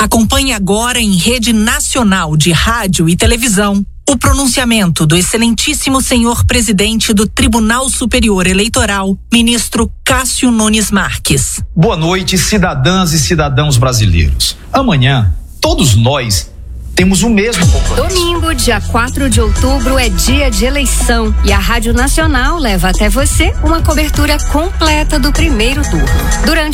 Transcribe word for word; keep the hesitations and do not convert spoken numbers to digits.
Acompanhe agora em rede nacional de rádio e televisão o pronunciamento do excelentíssimo senhor presidente do Tribunal Superior Eleitoral, ministro Cássio Nunes Marques. Boa noite, cidadãs e cidadãos brasileiros. Amanhã, todos nós temos o mesmo compromisso. Domingo, dia quatro de outubro, é dia de eleição e a Rádio Nacional leva até você uma cobertura completa do primeiro turno. Durante